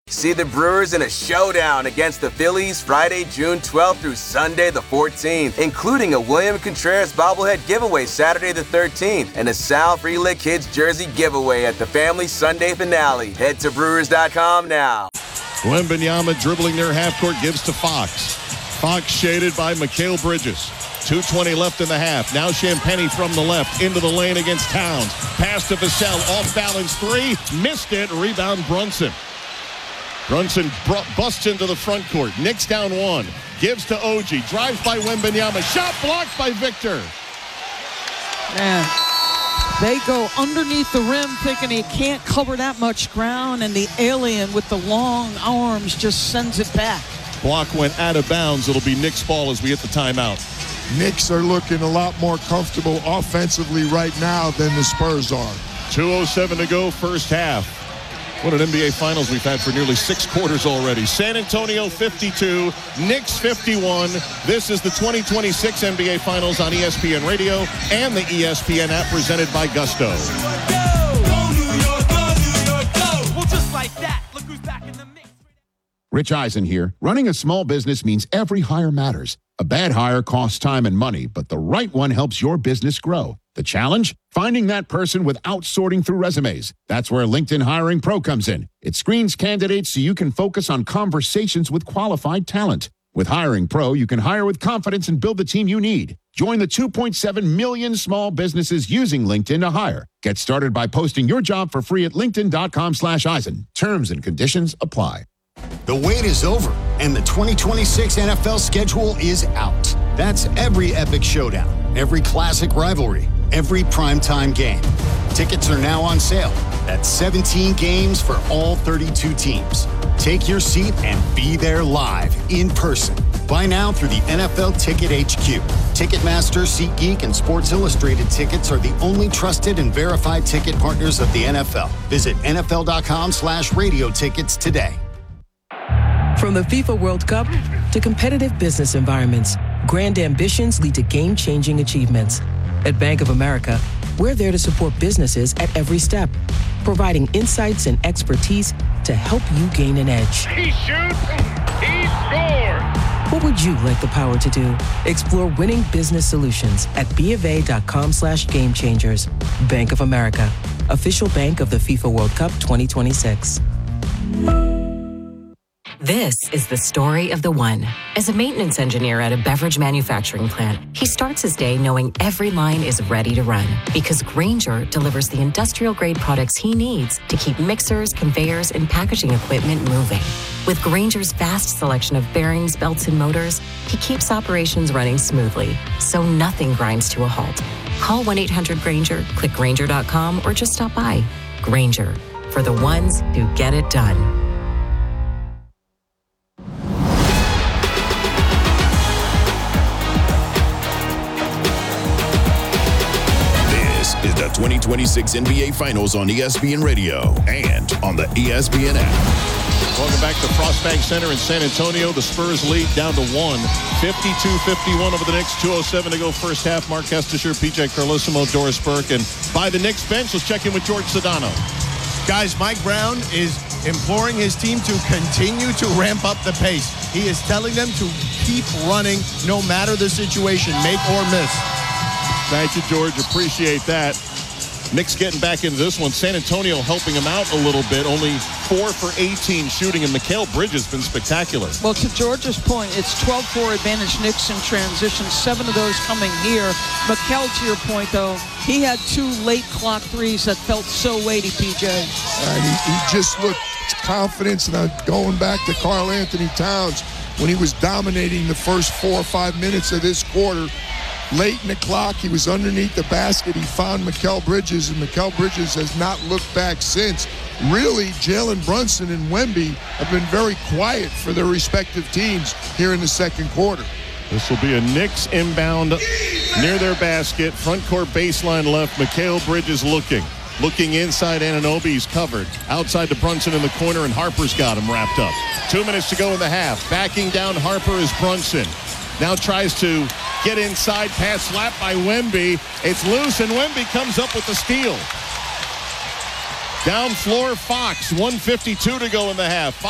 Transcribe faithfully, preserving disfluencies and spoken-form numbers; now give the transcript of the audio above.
See the Brewers in a showdown against the Phillies Friday, June twelfth through Sunday the fourteenth, including a William Contreras bobblehead giveaway Saturday the thirteenth and a Sal Frelick Kids jersey giveaway at the family Sunday finale. Head to brewers dot com now. Wembanyama dribbling near half court, gives to Fox. Fox shaded by Mikal Bridges. two twenty left in the half. Now Champagnie from the left into the lane against Towns. Pass to Vassell, off balance three, missed it. Rebound Brunson. Brunson br- busts into the front court. Knicks down one. Gives to O G. Drives by Wembanyama. Shot blocked by Victor. Man, they go underneath the rim thinking he can't cover that much ground, and the alien with the long arms just sends it back. Block went out of bounds. It'll be Knicks ball as we hit the timeout. Knicks are looking a lot more comfortable offensively right now than the Spurs are. two oh seven to go, first half. What an N B A Finals we've had for nearly six quarters already. San Antonio fifty-two, Knicks fifty-one. This is the twenty twenty-six N B A Finals on E S P N Radio and the E S P N app presented by Gusto. Go, New York, go, New York, go. Well, just like that, look who's back in the mix. Rich Eisen here. Running a small business means every hire matters. A bad hire costs time and money, but the right one helps your business grow. The challenge? Finding that person without sorting through resumes. That's where LinkedIn Hiring Pro comes in. It screens candidates so you can focus on conversations with qualified talent. With Hiring Pro, you can hire with confidence and build the team you need. Join the two point seven million small businesses using LinkedIn to hire. Get started by posting your job for free at linkedin.com slash Eisen. Terms and conditions apply. The wait is over, and the twenty twenty-six N F L schedule is out. That's every epic showdown, every classic rivalry, every primetime game. Tickets are now on sale. That's seventeen games for all thirty-two teams. Take your seat and be there live, in person. Buy now through the N F L Ticket H Q. Ticketmaster, SeatGeek, and Sports Illustrated tickets are the only trusted and verified ticket partners of the N F L. Visit nfl.com slash radio tickets today. From the FIFA World Cup to competitive business environments, grand ambitions lead to game-changing achievements. At Bank of America, we're there to support businesses at every step, providing insights and expertise to help you gain an edge. He shoots, he scores. What would you like the power to do? Explore winning business solutions at bofa.com slash game changers. Bank of America, official bank of the FIFA World Cup twenty twenty-six. This is the story of the one. As a maintenance engineer at a beverage manufacturing plant, he starts his day knowing every line is ready to run because Grainger delivers the industrial-grade products he needs to keep mixers, conveyors, and packaging equipment moving. With Grainger's vast selection of bearings, belts, and motors, he keeps operations running smoothly, so nothing grinds to a halt. Call one eight hundred Grainger, click Grainger dot com, or just stop by. Grainger, for the ones who get it done. Is the twenty twenty-six N B A Finals on E S P N Radio and on the E S P N app. Welcome back to Frost Bank Center in San Antonio. The Spurs lead down to one. fifty-two fifty-one over the Knicks. two oh seven to go first half. Mark Kestisher, P J Carlesimo, Doris Burke. And by the Knicks bench, let's check in with George Sedano. Guys, Mike Brown is imploring his team to continue to ramp up the pace. He is telling them to keep running no matter the situation, make or miss. Thank you, George. Appreciate that. Knicks getting back into this one. San Antonio helping him out a little bit. Only four for eighteen shooting, and Mikal Bridges has been spectacular. Well, to George's point, it's twelve four advantage Knicks in transition, seven of those coming here. Mikal, to your point, though, he had two late clock threes that felt so weighty, P J. And he, he just looked confident. And going back to Karl Anthony Towns, when he was dominating the first four or five minutes of this quarter, late in the clock, he was underneath the basket. He found Mikal Bridges, and Mikal Bridges has not looked back since. Really, Jalen Brunson and Wemby have been very quiet for their respective teams here in the second quarter. This will be a Knicks inbound near their basket. Front court baseline left. Mikal Bridges looking. Looking inside Anunoby. He's covered. Outside to Brunson in the corner, and Harper's got him wrapped up. Two minutes to go in the half. Backing down Harper is Brunson. Now tries to get inside, pass slapped by Wemby. It's loose, and Wemby comes up with the steal. Down floor, Fox. one fifty-two to go in the half.